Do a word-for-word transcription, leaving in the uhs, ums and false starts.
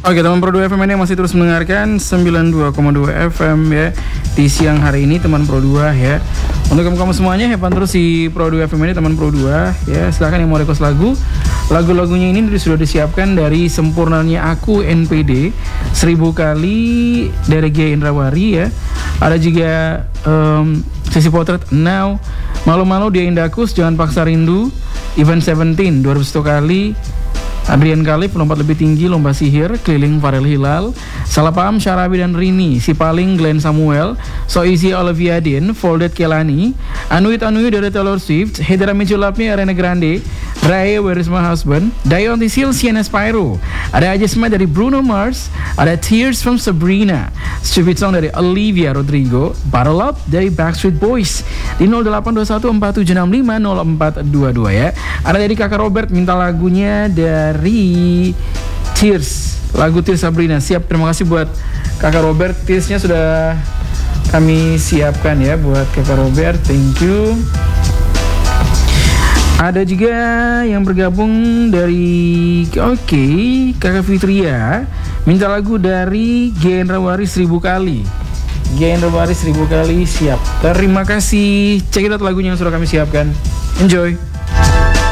Oke teman Pro dua F M ini masih terus mendengarkan sembilan puluh dua koma dua F M ya di siang hari ini teman Pro dua ya. Untuk kamu-kamu semuanya hebat terus di Pro dua F M ini teman Pro dua ya. Silahkan yang mau request lagu. Lagu-lagunya ini sudah disiapkan dari Sempurnanya Aku N P D seribu kali dari G Indrawari ya. Ada juga um, sesi potret Now, Malu-malu Dia Indahku, Jangan Paksa Rindu, Event seventeen dua ratus satu kali, Adrian Khalif, Lompat Lebih Tinggi, Lomba Sihir, Keliling Farel Hilal, Salah Paham Syarabi dan Rini, Si Paling Glenn Samuel, So Easy Olivia Dean, Folded Kelani, Anuit Anuit dari Taylor Swift, Hedera Mijulapnya Ariana Grande, Ray Where Is My Husband, Die on the Seal Sienna Spyro, ada Ajisma dari Bruno Mars, ada Tears from Sabrina, Stupid Song dari Olivia Rodrigo, Bottle Up dari Backstreet Boys di nol delapan dua satu empat tujuh enam lima nol empat dua dua ya. Ada dari Kakak Robert minta lagunya dari Tears, lagu Tears Sabrina. Siap, terima kasih buat Kakak Robert. Tearsnya sudah kami siapkan ya buat Kakak Robert, thank you. Ada juga yang bergabung dari oke okay, Kakak Fitria minta lagu dari Genre Wari seribu kali. Genre Wari seribu kali, siap. Terima kasih. Cek it out lagunya yang sudah kami siapkan. Enjoy.